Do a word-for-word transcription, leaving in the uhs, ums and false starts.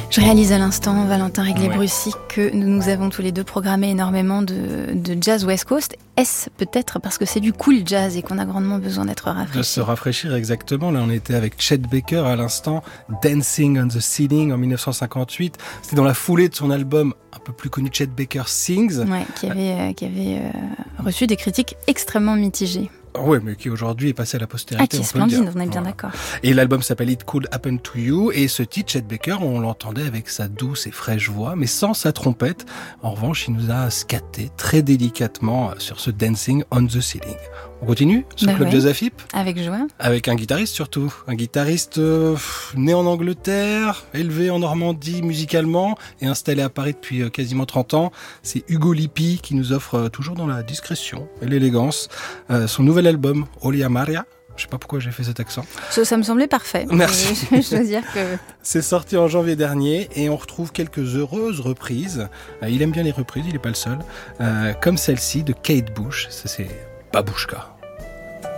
Je réalise à l'instant, Valentin Réglé-Brussy, Ouais. que nous avons tous les deux programmé énormément de, de jazz West Coast. Est-ce peut-être parce que c'est du cool jazz et qu'on a grandement besoin d'être rafraîchi? De se rafraîchir, exactement. Là, on était avec Chet Baker à l'instant, Dancing on the Ceiling en dix-neuf cent cinquante-huit. C'était dans la foulée de son album un peu plus connu, Chet Baker Sings. Ouais, qui avait, euh, qui avait euh, reçu des critiques extrêmement mitigées. Oui, mais qui aujourd'hui est passé à la postérité. Ah, qui est on peut le splendide, dire. on est bien Voilà. d'accord. Et l'album s'appelle It Could Happen to You. Et ce titre, Chet Baker, on l'entendait avec sa douce et fraîche voix, mais sans sa trompette. En revanche, il nous a scatté très délicatement sur ce Dancing on the Ceiling. On continue sur Bah Club ouais. Jazz A F I P Avec joie. avec un guitariste surtout. Un guitariste euh, né en Angleterre, élevé en Normandie musicalement et installé à Paris depuis euh, quasiment trente ans. C'est Hugo Lippi qui nous offre euh, toujours dans la discrétion et l'élégance euh, son nouvel album, Olia Maria. Je sais pas pourquoi j'ai fait cet accent. Ça, ça me semblait parfait. Merci. Et je dois dire que... C'est sorti en janvier dernier et on retrouve quelques heureuses reprises. Euh, il aime bien les reprises, il est pas le seul. Euh, comme celle-ci de Kate Bush. Ça c'est Babouchka.